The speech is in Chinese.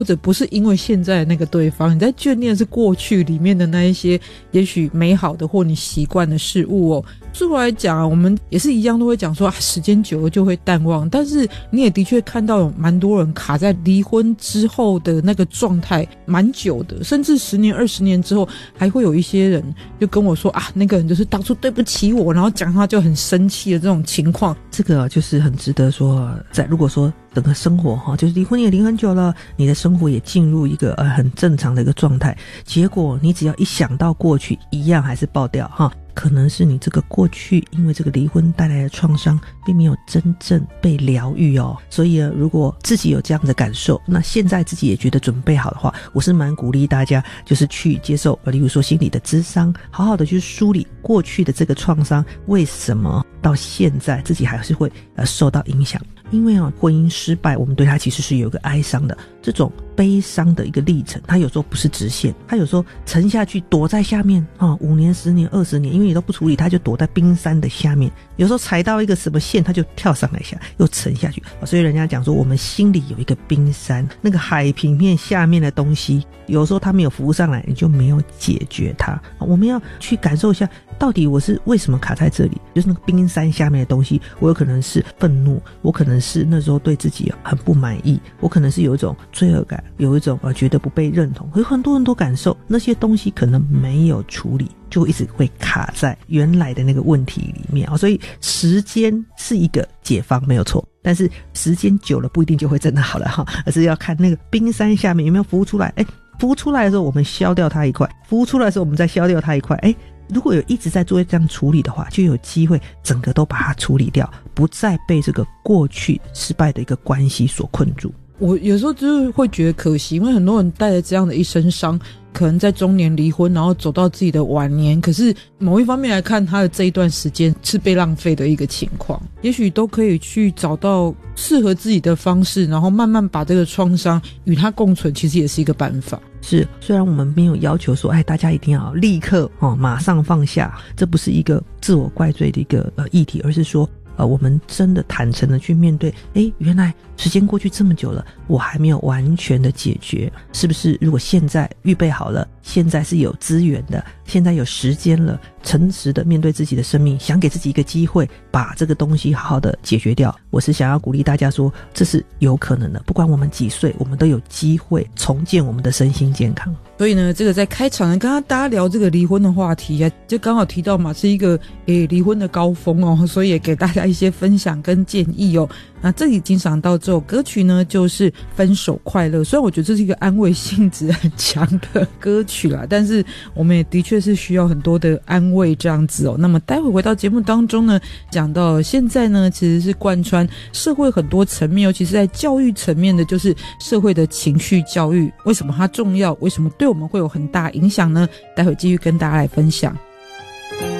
或者不是因为现在的那个对方，你在眷恋的是过去里面的那一些也许美好的或你习惯的事物哦。最后来讲我们也是一样都会讲说时间久了就会淡忘，但是你也的确看到有蛮多人卡在离婚之后的那个状态蛮久的，甚至10年20年之后还会有一些人就跟我说那个人就是当初对不起我，然后讲他就很生气的这种情况。 这个就是很值得说，在如果说整个生活就是离婚也离很久了，你的生活也进入一个很正常的一个状态，结果你只要一想到过去一样还是爆掉可能是你这个过去因为这个离婚带来的创伤并没有真正被疗愈所以如果自己有这样的感受，那现在自己也觉得准备好的话，我是蛮鼓励大家就是去接受例如说心理的咨商，好好的去梳理过去的这个创伤为什么到现在自己还是会受到影响。因为婚姻失败我们对它其实是有一个哀伤的，这种悲伤的一个历程它有时候不是直线，它有时候沉下去躲在下面5年10年20年，因为你都不处理它就躲在冰山的下面，有时候踩到一个什么线它就跳上来一下又沉下去所以人家讲说我们心里有一个冰山，那个海平面下面的东西有时候它没有浮上来你就没有解决它我们要去感受一下到底我是为什么卡在这里，就是那个冰山下面的东西，我有可能是愤怒，我可能是那时候对自己很不满意，我可能是有一种罪恶感，有一种觉得不被认同，有很多感受，那些东西可能没有处理就一直会卡在原来的那个问题里面所以时间是一个解方没有错，但是时间久了不一定就会真的好了而是要看那个冰山下面有没有浮出来浮出来的时候我们消掉它一块，浮出来的时候我们再消掉它一块如果有一直在做这样处理的话，就有机会整个都把它处理掉，不再被这个过去失败的一个关系所困住。 我有时候就是会觉得可惜，因为很多人带着这样的一身伤，可能在中年离婚，然后走到自己的晚年，可是某一方面来看他的这一段时间是被浪费的一个情况，也许都可以去找到适合自己的方式，然后慢慢把这个创伤与它共存，其实也是一个办法。 是，虽然我们没有要求说大家一定要立刻马上放下，这不是一个自我怪罪的一个议题，而是说我们真的坦诚的去面对原来时间过去这么久了我还没有完全的解决，是不是如果现在预备好了，现在是有资源的，现在有时间了，诚实的面对自己的生命，想给自己一个机会把这个东西好好的解决掉。我是想要鼓励大家说这是有可能的，不管我们几岁我们都有机会重建我们的身心健康。 所以呢这个在开场呢刚刚大家聊这个离婚的话题就刚好提到嘛是一个离婚的高峰所以也给大家一些分享跟建议那这里经常到这首歌曲呢就是分手快乐，虽然我觉得这是一个安慰性质很强的歌曲啦，但是我们也的确是需要很多的安慰这样子那么待会回到节目当中呢，讲到现在呢其实是贯穿社会很多层面，尤其是在教育层面的，就是社会的情绪教育，为什么它重要，为什么对我们会有很大影响呢？待会继续跟大家来分享。